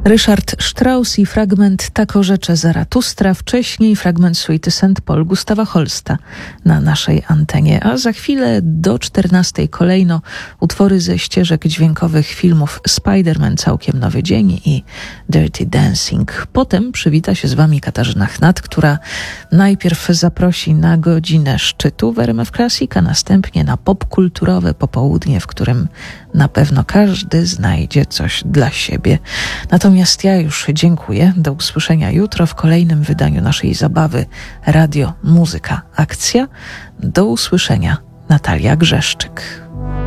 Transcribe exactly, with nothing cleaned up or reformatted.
Ryszard Strauss i fragment Tak orzecze Zaratustra, wcześniej fragment suity Saint Paul Gustawa Holsta na naszej antenie, a za chwilę do czternastej kolejno utwory ze ścieżek dźwiękowych filmów Spider-Man Całkiem nowy dzień i Dirty Dancing. Potem przywita się z wami Katarzyna Chnat, która najpierw zaprosi na godzinę szczytu w R M F Classic, a następnie na popkulturowe popołudnie, w którym na pewno każdy znajdzie coś dla siebie. Natomiast ja już dziękuję. Do usłyszenia jutro w kolejnym wydaniu naszej zabawy Radio Muzyka Akcja. Do usłyszenia. Natalia Grzeszczyk.